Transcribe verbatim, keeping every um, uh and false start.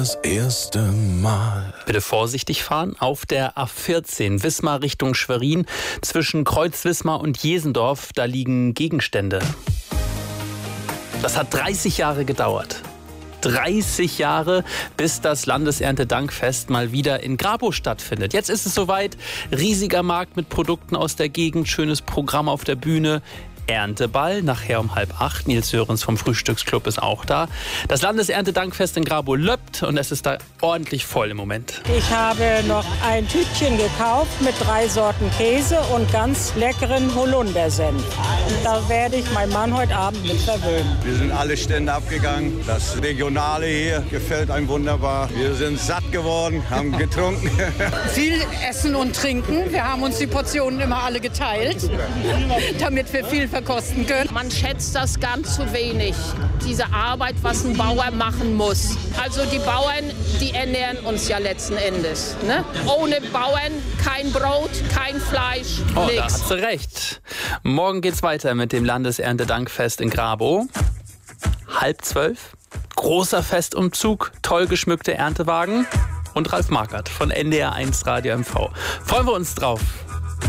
Das erste Mal. Bitte vorsichtig fahren auf der A vierzehn, Wismar Richtung Schwerin. Zwischen Kreuz Wismar und Jesendorf, da liegen Gegenstände. Das hat dreißig Jahre gedauert. dreißig Jahre, bis das Landeserntedankfest mal wieder in Grabow stattfindet. Jetzt ist es soweit. Riesiger Markt mit Produkten aus der Gegend, schönes Programm auf der Bühne. Ernteball, nachher um halb acht. Nils Sörens vom Frühstücksclub ist auch da. Das Landeserntedankfest in Grabow löppt und es ist da ordentlich voll im Moment. Ich habe noch ein Tütchen gekauft mit drei Sorten Käse und ganz leckeren Holundersenf. Da werde ich meinen Mann heute Abend mit verwöhnen. Wir sind alle Stände abgegangen. Das Regionale hier gefällt einem wunderbar. Wir sind satt geworden, haben getrunken. Viel Essen und Trinken. Wir haben uns die Portionen immer alle geteilt, damit wir viel verkosten können. Man schätzt das ganz zu wenig, diese Arbeit, was ein Bauer machen muss. Also die Bauern, die ernähren uns ja letzten Endes. Ne? Ohne Bauern kein Brot, kein Fleisch, oh, nichts. Da hat sie recht. Morgen geht's weiter mit dem Landeserntedankfest in Grabow. Halb zwölf, großer Festumzug, toll geschmückte Erntewagen und Ralf Markert von N D R eins Radio M V. Freuen wir uns drauf.